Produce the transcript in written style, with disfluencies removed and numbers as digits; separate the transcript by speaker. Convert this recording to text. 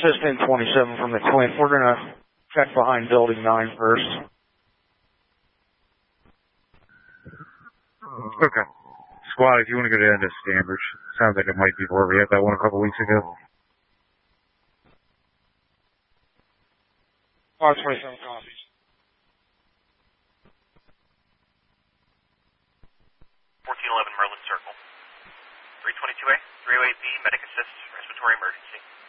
Speaker 1: says 1027 from the Quint. We're going to check behind building 9 first.
Speaker 2: Okay. Squad, if you want to go down to Stambridge, sounds like it might be where we had that one a couple weeks ago.
Speaker 1: 527 copies.
Speaker 3: 1411 Merlin Circle. 322A, 308B, medic assist, respiratory emergency.